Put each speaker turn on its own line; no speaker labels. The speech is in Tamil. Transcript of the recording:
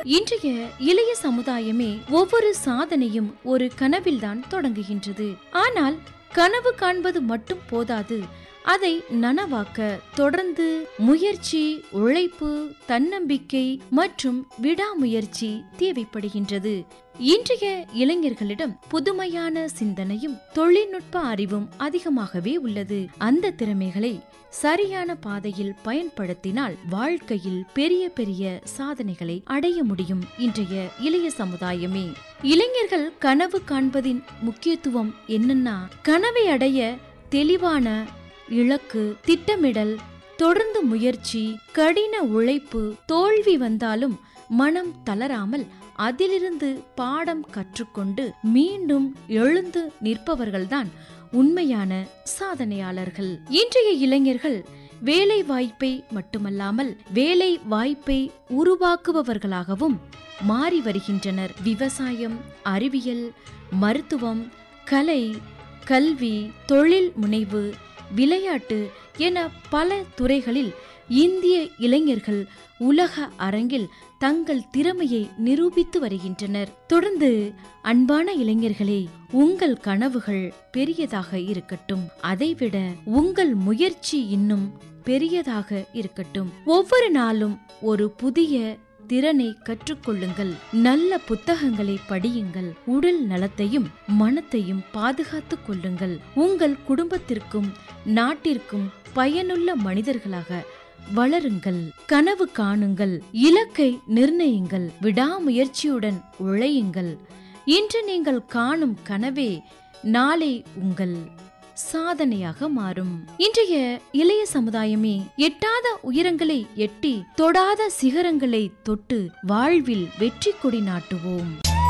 இன்றைய இளைய சமுதாயமே ஒவ்வொரு சாதனையும் ஒரு கனவில்தான் தொடங்குகின்றது. ஆனால் கனவு காண்பது மட்டும் போதாது, அதை நனவாக்க தொடர்ந்து முயற்சி, உழைப்பு, தன்னம்பிக்கை மற்றும் விடாமுயற்சி தேவைப்படுகின்றது. இன்றைய இளைஞர்களிடம் புதுமையான சிந்தனையும் தொழில்நுட்ப அறிவும் அதிகமாகவே உள்ளது. அந்த திறமைகளை சரியான பாதையில் பயன்படுத்தினால் வாழ்க்கையில் பெரிய பெரிய சாதனைகளை அடைய முடியும். இன்றைய இளைய சமுதாயமே, இளைஞர்கள் கனவு காண்பதின் முக்கியத்துவம் என்னன்னா, கனவை அடைய தெளிவான இலக்கு, திட்டமிடல், தொடர்ந்து முயற்சி, கடின உழைப்பு, தோல்வி வந்தாலும் மனம் தளராமல் அதிலிருந்து பாடம் கற்றுக்கொண்டு மீண்டும் எழுந்து நிற்பவர்கள்தான் உண்மையான சாதனையாளர்கள். இன்றைய இளைஞர்கள் வேலை வாய்ப்பை மட்டுமல்லாமல் வேலை வாய்ப்பை உருவாக்குபவர்களாகவும் மாறி வருகின்றனர். விவசாயம், அறிவியல், மருத்துவம், கலை, கல்வி, தொழில் முனைவு, விளையாட்டு என பல துறைகளில் இந்திய இளைஞர்கள் உலக அரங்கில் தங்கள் திறமையை நிரூபித்து வருகின்றனர். தொடர்ந்து அன்பான இளைஞர்களே, உங்கள் கனவுகள் பெரியதாக இருக்கட்டும். அதைவிட உங்கள் முயற்சி இன்னும் பெரியதாக இருக்கட்டும். ஒவ்வொரு நாளும் ஒரு புதிய திறனை கற்றுக்கொள்ளுங்கள். நல்ல புத்தகங்களை படியுங்கள். உடல் நலத்தையும் மனத்தையும் பாதுகாத்துக் கொள்ளுங்கள். உங்கள் குடும்பத்திற்கும் நாட்டிற்கும் பயனுள்ள மனிதர்களாக வளருங்கள். கனவு காணுங்கள். இலக்கை நிர்ணயிங்கள். விடாமுயற்சியுடன் உழையுங்கள். இன்று நீங்கள் காணும் கனவே நாளை உங்கள் சாதனையாக மாறும். இன்றைய இளைய சமுதாயமே, எட்டாத உயரங்களை எட்டி தொடாத சிகரங்களை தொட்டு வாழ்வில் வெற்றி கொடி நாட்டுவோம்.